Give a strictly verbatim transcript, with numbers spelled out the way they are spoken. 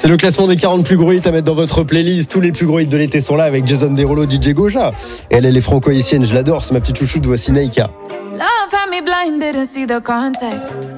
C'est le classement des quarante plus gros hits à mettre dans votre playlist. Tous les plus gros hits de l'été sont là avec Jason Derulo, D J Goja. Elle, elle est franco-haïtienne, je l'adore, c'est ma petite chouchoute, voici Naika. Love had me blind, didn't see the context.